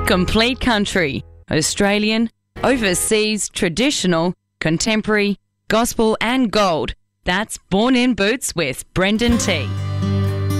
Complete country, Australian, overseas, traditional, contemporary, gospel and gold. That's Born in Boots with Brendan T.